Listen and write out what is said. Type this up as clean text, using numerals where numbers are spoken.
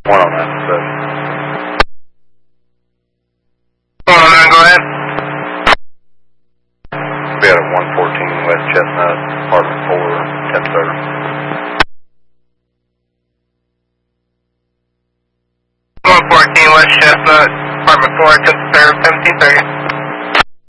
One on that, so. One on that, go ahead. We had a 114 West Chestnut, apartment 4, 10th. 114 West Chestnut, apartment 4, 10th.